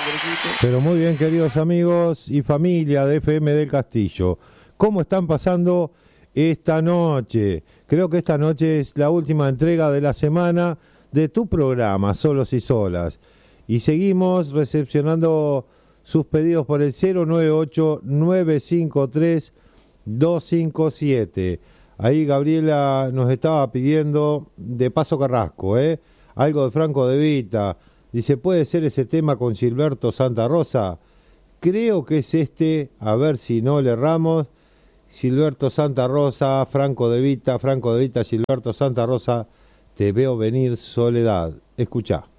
Pero muy bien, queridos amigos y familia de FM del Castillo. ¿Cómo están pasando esta noche? Creo que esta noche es la última entrega de la semana de tu programa, Solos y Solas. Y seguimos recepcionando sus pedidos por el 098-953-257. Ahí Gabriela nos estaba pidiendo de Paso Carrasco, algo de Franco De Vita. Dice, ¿puede ser ese tema con Gilberto Santa Rosa? Creo que es este, a ver si no le erramos. Gilberto Santa Rosa, Franco De Vita, Gilberto Santa Rosa, Te veo venir, Soledad. Escuchá.